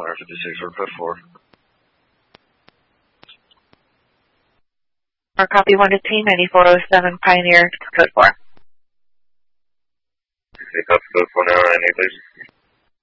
156 for code 4. Or copy 1 to T, 9407 Pioneer, code 4. Okay, copy code 4 now, 98, please.